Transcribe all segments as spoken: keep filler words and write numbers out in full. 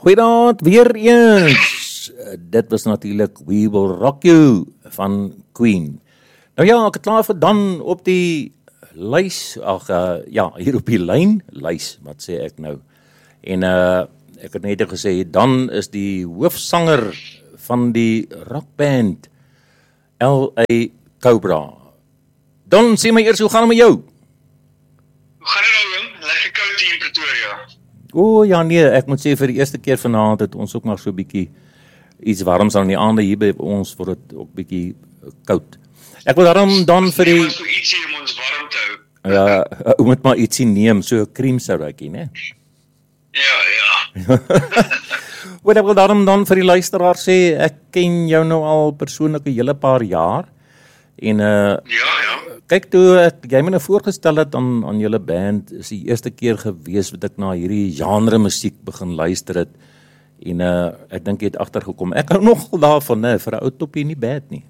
Goeienaand, weer eens. Dit was natuurlijk We Will Rock You van Queen. Nou ja, ek het klaar vir Dan op die lys, ag uh, ja, hier op die lyn, lys, wat sê ek nou? En uh, ek het net gesê, Dan is die hoofsanger van die rockband L A Cobra. Dan, sê my eers, hoe gaan het met jou? Hoe gaan het nou, jong? Lekker koud hier in Pretoria. O oh, ja, nee, ek moet sê, vir die eerste keer vanavond het ons ook maar so bykie iets warms aan die aande hier by ons, word het ook bykie koud. Ek wil daarom dan vir die... Jy moet so ietsie om ons warm te hou. Ja, jy moet maar ietsie neem, so cream sodakie, ne? Ja, ja. Wat ek wil daarom dan vir die luisteraar sê, ek ken jou nou al persoonlik 'n hele paar jaar, en uh, Ja, ja. kyk toe ek, jy my nou voorgestel het aan, aan julle band, is die eerste keer gewees wat ek na hierdie genre musiek begin luister het, en uh, ek dink jy het agtergekom, ek hou nog daarvan, ne, vir 'n ou toppie nie bad nie.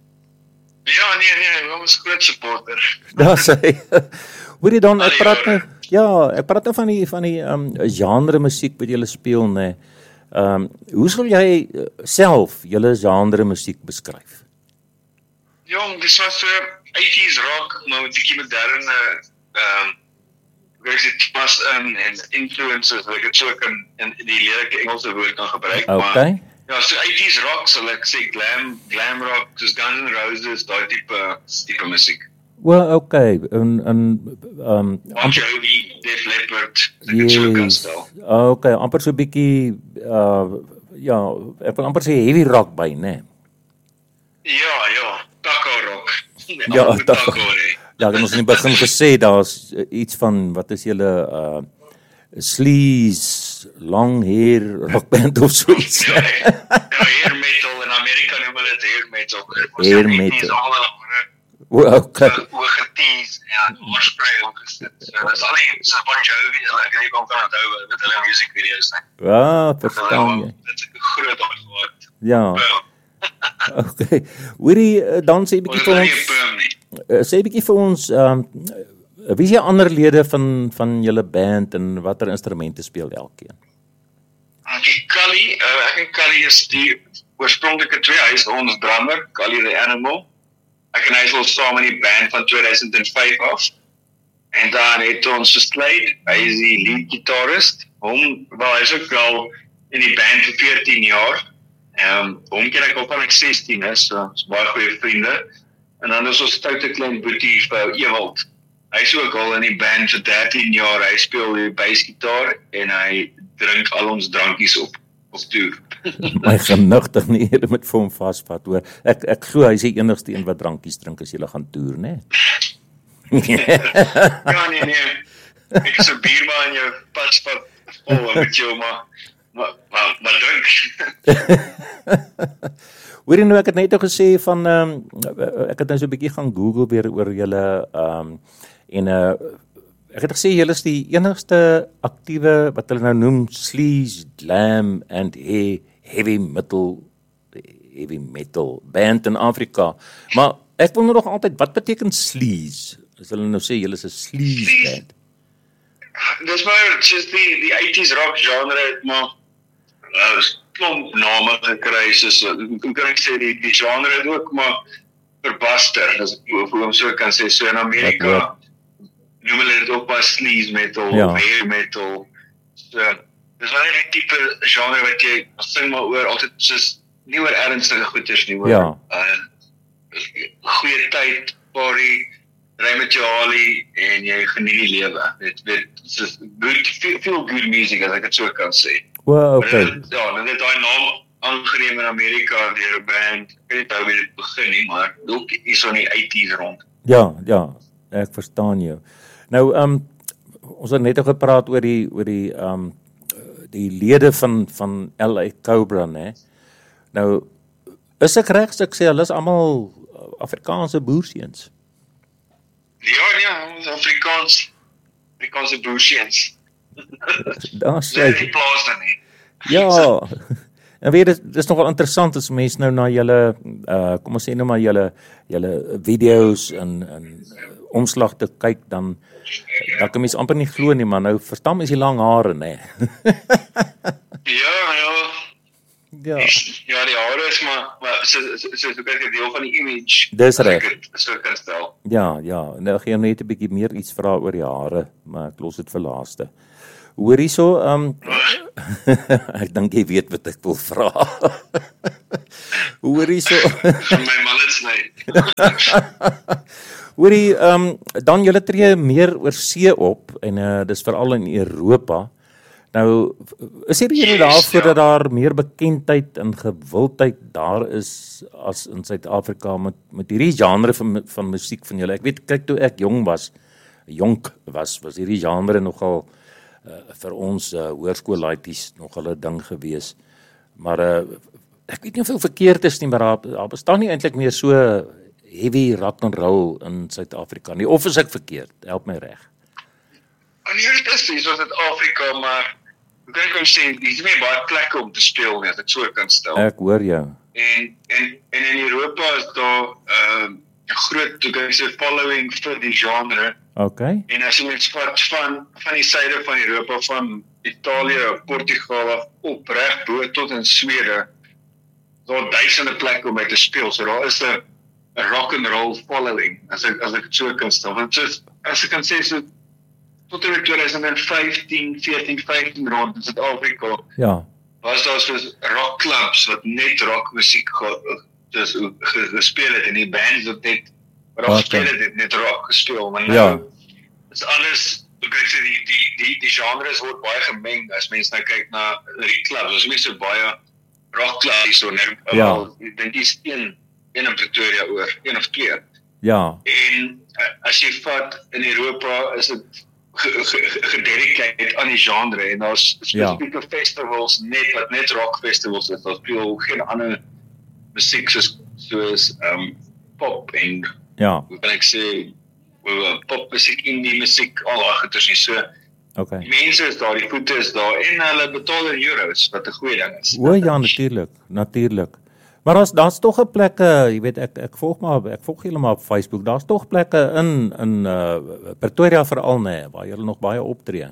Ja, nee, nee, ons is groot supporter. Daar sê, hoor jy dan, ek Allee, praat nou, hoor. ja, ek praat nou van die, van die um, genre musiek wat julle speel, ne, um, hoe sal jy uh, self julle genre musiek beskryf? Jong, dis was so eighties rock, maar met 'n bietjie moderne, ehm, hoe is dit, pas in, en influences, wat ek het so kan, in die lelike Engelse woord kan gebruik, maar... Okay. Ja, so eighties rock, sal ek sê glam, glam rock, soos Guns N' Roses, daai tipe, tipe musiek. Well, okay, en, en, um, Bon Jovi, Def Leppard, as ek het so kan stel. okay, amper so bykie, uh, ja, ek wil amper sê heavy rock by, ne? Ja, ja, Taco rock. Ja, Amper Taco. Taco, nee. Ja, ek het ons in die begin gesê, daar is iets van, wat is julle, uh, sleaze, long hair, rockband of soiets. Ja, ja, ja, hair metal, in Amerika noem hulle het hair metal. Hair metal. Ons O, okay. oor getees, ja, oorspray ook gesit. So, dit is al die, soos Bon Jovi, ek weet nie kom kan onthou met hulle musiekvideo's, nee. Ja, verstaan jy. Dit is 'n groot opgewakt. Ja, okay. Hoorie, uh, dan sê bykie Ons vir is nie ons, een perm nie. uh, sê bykie vir ons, um, wie is die ander lede van, van julle band en wat er instrumente speel elkeen? Die Cully, uh, ek en Cully is die oorspronklike twee, hy is ons drummer, Cully the Animal. Ek en hy is al saam in die band van two thousand five af. En dan het ons Slade, hy is die lead guitarist. Hom, wel, hy is ook al in die band vir veertien jaar. Um, hom ken ek op aan ek sixteen is, so is baie goeie vriende. En dan is ons stoute klein boetie vir Ewald. Hy is ook al in die band vir dertien jaar, hy speel die basgitaar en hy drink al ons drankies op, op toer. My genigtig nie, jy moet vir hom vastvat, hoor. Ek, ek glo, hy is die enigste een wat drankies drink as jylle gaan toer, ne? Ja, nee, nee. Ek is 'n bierma in jou pasvat vol, met jou maar, maar, maar, maar drink. Hoor jy nou, ek het net al gesê van, um, ek het nou so 'n bietjie gaan Google weer oor julle, um, en uh, ek het gesê, julle is die enigste aktiewe, wat hulle nou noem, sleaze, glam and he, heavy metal, heavy metal band in Afrika. Maar ek wil nou nog altyd, wat beteken sleaze? As hulle nou sê, julle is 'n sleaze band. Dis maar, soos die, die eighties rock genre, maar, uh, klomp name gekry, soos, hoe kan ek sê, die, die genre het ook, maar, verbaster, as ek hoe hom so kan sê, so in Amerika, noem hulle dit ook maar sleaze metal, Ja. of hair metal, so, dis wel die type genre wat jy, sing maar oor, altyd soos, nie oor ernstige goeders nie, oor, Ja. uh, goeie tyd, party, ry met jou halie, en jy geniet die lewe, weet, weet, soos, good, feel, feel good music, as ek het so kan sê. Well, okay. Maar dit- Ja, dan het daai naam aangeneem in Amerika deur 'n band. Ek weet nie hoe dit begin nie, maar ook iets van die eighties rond. Ja, ja, ek verstaan jou. Nou, um, ons het net al gepraat oor die, oor die, um, die lede van, van L A Cobra, ne? Nou, is ek reg, as ek sê, hulle is allemaal Afrikaanse boerseuns? Ja, ja, ons Afrikaans, Afrikaanse boerseens. Daar Dis nie sê, plaas dan nie. ja, en weet, dit is nogal interessant as mense nou na julle, uh, kom ons sê nou maar julle, julle video's en, en uh, omslag te kyk, dan, dan kan mens amper nie glo nie, maar nou verstaan mens die lang hare, ne? Ja, ja. Ja. Ja, die hare is maar, maar so, so, so, so kijk, 'n deel van die image. Dis reg. As ek het so kan stel. Ja, ja. Nou gaan jy net 'n bietjie meer iets vra oor die hare, maar ek los dit vir laaste. Hoor hierso, ehm um, ek dink jy weet wat ek wil vra. Hoor hierso. My man is nie. Hoorie, ehm um, dan julle tree meer oor see op en uh, dis veral in Europa. Nou, is hier rede daarvoor dat daar meer bekendheid en gewildheid daar is as in Suid-Afrika met met hierdie genre van van musiek van julle? Ek weet, kyk toe ek jong was, jonk was, was hierdie genre nogal uh, vir ons uh, hoërskoollaities nogal 'n ding gewees. Maar uh, ek weet nie hoeveel verkeerd is nie, maar daar, daar bestaan nie eintlik meer so heavy rock and roll in Suid-Afrika nie. Of is ek verkeerd? Help my reg. Nee, dit is nie soos Suid-Afrika, maar ek kan jou sê, hier is nie baie plekke om te speel nie, as ek so kan stel. Ek hoor jou. En, en, en in Europa is daar uh, 'n groot, hoe kan ek sê, following vir die genre. Okay. En as jy mens vat van, van die suide van Europa, van Italië, Portugal af, op reg bo tot in Swede, daar duisende plekke om mee te speel. So daar is 'n rock and roll following, as ek, as ek het so kan stel. Want soos, as ek kan sê, so tot in twintig vyftien, veertien, vyftien rond in Suid-Afrika, ja, was daar soos rockclubs wat net rockmusiek dus gespeel het en die bands wat net rock Okay. speel het, het net rock gespeel, maar nou Ja. is alles, hoe kan ek sê, die, die, die, die genres word baie gemeng as mense nou kyk na die clubs, as mense so baie rockclubs so nou, Ja. wel, ek dink die is een, een in Pretoria oor, een of twee. ja, En uh, as jy vat in Europa is dit gededicate aan die genre en daar's spesifieke ja. festivals net wat net rock festivals is. Daar speel geen ander musiek soos soos um, pop en ja, hoe kan ek sê uh, pop musiek, indie musiek, al daai goeters nie. So okay. die mense is daar, die voete is daar en hulle betaal in euros wat 'n goeie ding is. O ja, natuurlik, natuurlik. Maar daar's daar's tog 'n plekke, jy weet ek ek volg maar ek volg julle maar op Facebook. Daar's tog plekke in in uh, Pretoria veral nê, nee, waar julle nog baie optree.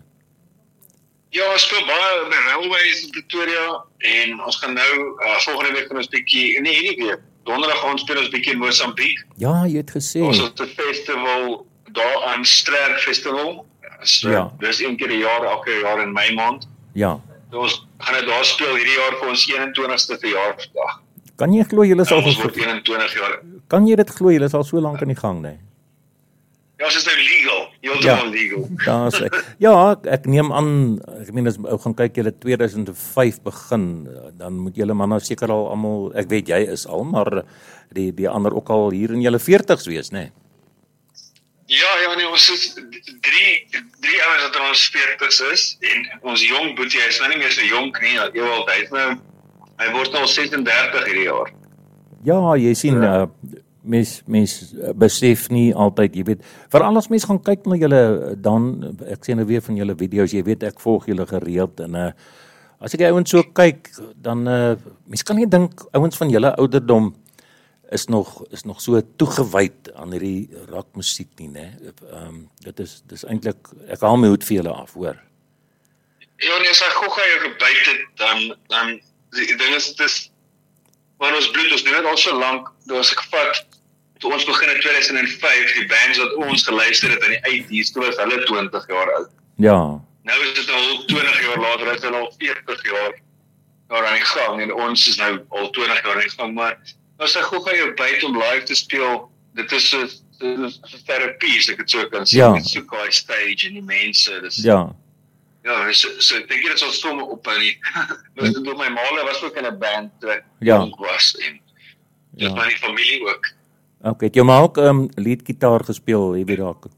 Ja, ons speel baie by Railways in Pretoria en ons gaan nou uh, volgende week gaan ons bietjie, nee hierdie week, donderdag gaan ons speel ons bietjie in Mosambiek. Ja, jy het gesê. Ons het 'n festival daar aan Sterk Festival. So, Ja. dis een keer 'n jaar, elke jaar in Mei maand. Ja. So, ons gaan dit daar speel hierdie jaar vir ons eenentwintigste verjaarsdag. Kan jy glo julle is al Ons so, word eenentwintig jaar. kan jy dit glo julle is al so lank aan die gang nê? Nee? Ja, ons is nou legal. Heeltemal legal. Daar's ja, ek, ek neem aan, ek meen as ou gaan kyk julle twee thousand vyf begin, dan moet julle maar nou seker al almal, ek weet jy is al, maar die die ander ook al hier in julle veertigs wees, nê? Nee? Ja, ja, nee, ons is drie drie ouens wat in ons veertigs is en ons jong boetie, hy is nou nie meer so jonk nie, ewald, hy is nou hy word al sesendertig hierdie jaar. Ja, jy sien uh, mens mens besef nie altyd, jy weet, veral as mens gaan kyk na julle dan, ek sien nou weer van julle video's, jy weet ek volg julle gereeld en uh, as ek die ouens so kyk, dan uh, mens kan nie dink ouens van julle ouderdom is nog is nog so toegewyd aan hierdie rockmusiek nie, né? Ehm um, dit is dis eintlik ek haal my hoed vir julle af, hoor. Ja, nee, as hy gou gaan jou gebyt het, dan dan die ding is dit is maar ons bloed, ons doen dit al so lank, as ek vat toe ons begin in twee thousand vyf, die bands wat ons geluister het in die eighties, toe was hulle twintig jaar oud. Ja. Nou is dit al twintig jaar later, is hulle al veertig jaar daar aan die gang en ons is nou al twintig jaar aan die gang, maar as hy gou gaan jou byt om live te speel, dit is so, so therapie, as ek het so kan sê, Ja. met so kaai stage en die mense, dis, Ja. ja, so, so ek dink jy dit sal stomme ophou nie. Dus door my maale was ook in 'n band toe ek Ja. jong was en dis Ja. my familie ook. Okay, het jy maar ook ehm um, leadgitaar gespeel, jy weet dalk.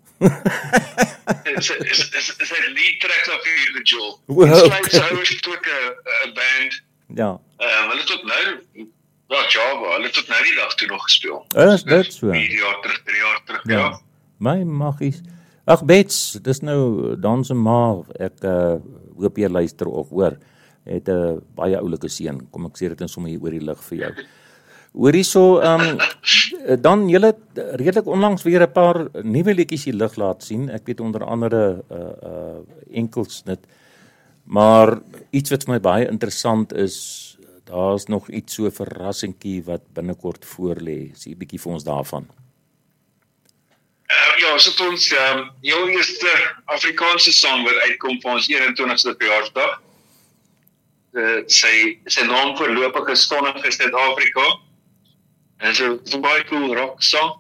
Is is is is hy lead track op hier die Joel. Wow, Dis okay. like so ook 'n 'n band. Ja. Ehm hulle het tot nou ja, Java, hulle het tot nou die dag toe nog gespeel. Is dit so? vier jaar terug, drie jaar terug, ja. Ja. My maggies. Ag Bets, dis nou dan se ma, ek uh, hoop jy luister of hoor. Het 'n uh, baie oulike seun. Kom ek sê dit in sommer hier oor die lig vir jou. Hoorie so, ehm um, dan julle redelik onlangs weer 'n paar nuwe liedjies hier lig laat sien. Ek weet onder andere 'n uh, uh, enkelsnit. Maar iets wat vir my baie interessant is, daar's nog iets so 'n verrassingkie wat binnekort voorlê. Sê 'n bietjie vir ons daarvan. Uh, ja, so het ons um, heel eerste Afrikaanse song wat uitkom vir ons eenentwintigste verjaarsdag. Uh, sy, sy naam voorlopig is Sonnige Suid-Afrika. En so 'n baie cool rock song.